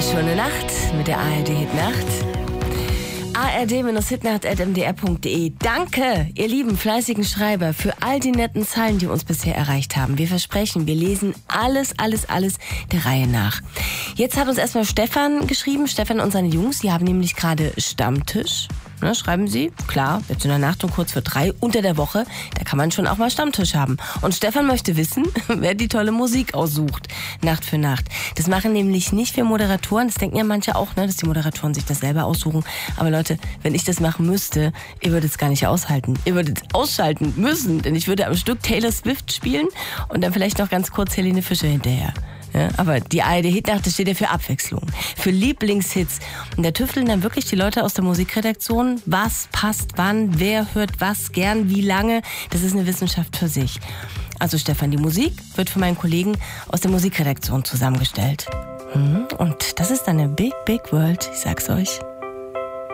Schöne Nacht mit der ARD-Hitnacht. ard-hitnacht@mdr.de. Danke, ihr lieben, fleißigen Schreiber, für all die netten Zeilen, die uns bisher erreicht haben. Wir versprechen, wir lesen alles der Reihe nach. Jetzt hat uns erstmal Stefan geschrieben. Stefan und seine Jungs, die haben nämlich gerade Stammtisch. Ne, schreiben Sie, klar, jetzt in der Nacht um kurz vor 3 unter der Woche, da kann man schon auch mal Stammtisch haben. Und Stefan möchte wissen, wer die tolle Musik aussucht, Nacht für Nacht. Das machen nämlich nicht wir Moderatoren, das denken ja manche auch, ne, dass die Moderatoren sich das selber aussuchen. Aber Leute, wenn ich das machen müsste, ihr würdet es gar nicht aushalten. Ihr würdet es ausschalten müssen, denn ich würde am Stück Taylor Swift spielen und dann vielleicht noch ganz kurz Helene Fischer hinterher. Ja, aber die ARD-Hitnacht, das steht ja für Abwechslung, für Lieblingshits. Und da tüfteln dann wirklich die Leute aus der Musikredaktion, was passt wann, wer hört was gern, wie lange. Das ist eine Wissenschaft für sich. Also Stefan, die Musik wird von meinen Kollegen aus der Musikredaktion zusammengestellt. Und das ist eine big, big world, ich sag's euch.